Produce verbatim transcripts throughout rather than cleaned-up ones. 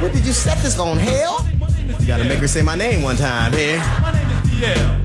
What did you set this on, hell? You gotta make her say my name one time here. My name is D L.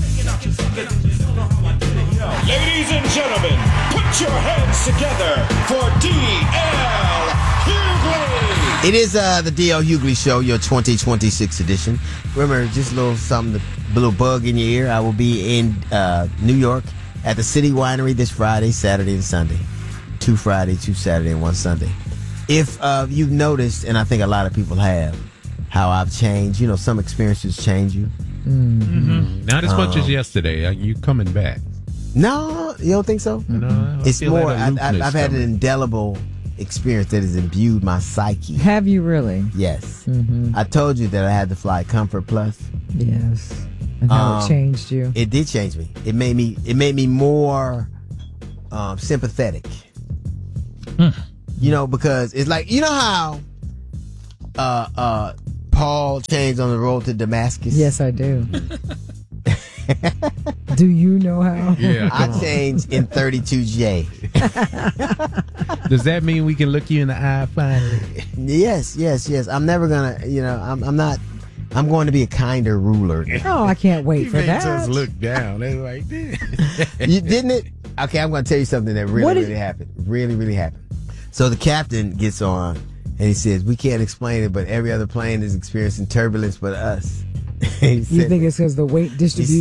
Ladies and gentlemen, put your hands together for D L Hughley. It is uh, the D L Hughley Show, your twenty twenty-six edition. Remember, just a little something, a little bug in your ear. I will be in uh, New York at the City Winery this Friday, Saturday, and Sunday. Two Friday, two Saturday, and one Sunday. If uh, you've noticed, and I think a lot of people have, how I've changed, you know, some experiences change you. Mm-hmm. Not as much Um, as yesterday. You coming back? No, you don't think so? No, I it's feel more, that I, I, aloofness I've had an coming. indelible experience that has imbued my psyche. Have you really? Yes. Mm-hmm. I told you that I had to fly Comfort Plus. Yes. And how Um, it changed you. It did change me. It made me. It made me more um, sympathetic. You know, because it's like, you know how uh, uh, Paul changed on the road to Damascus. Yes, I do. Do you know how? Yeah. I changed in thirty-two J. Does that mean we can look you in the eye finally? Yes, yes, yes. I'm never gonna. You know, I'm. I'm not. I'm going to be a kinder ruler. Oh, I can't wait He for makes that. us look down. They like this. You didn't it? Okay, I'm going to tell you something that really, What did- really happened. Really, really happened. So the captain gets on and he says, "We can't explain it, but every other plane is experiencing turbulence but us." He You said- think it's because the weight distribution?